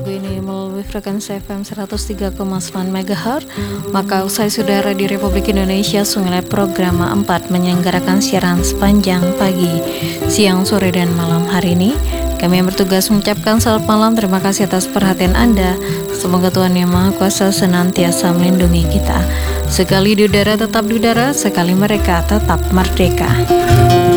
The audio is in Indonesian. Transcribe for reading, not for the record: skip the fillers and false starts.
lagu ini melalui frekuensi FM 103,9 MHz. Maka usai saudara di Republik Indonesia Sungai Program 4 menyelenggarakan siaran sepanjang pagi, siang, sore, dan malam hari ini. Kami yang bertugas mengucapkan selamat malam. Terima kasih atas perhatian Anda. Semoga Tuhan Yang Maha Kuasa senantiasa melindungi kita. Sekali di udara tetap di udara, sekali mereka tetap merdeka.